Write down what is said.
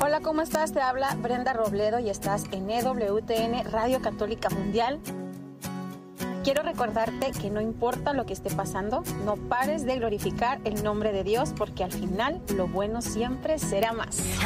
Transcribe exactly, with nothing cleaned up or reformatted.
Hola, ¿cómo estás? Te habla Brenda Robledo y estás en E W T N Radio Católica Mundial. Quiero recordarte que no importa lo que esté pasando, no pares de glorificar el nombre de Dios, porque al final lo bueno siempre será más.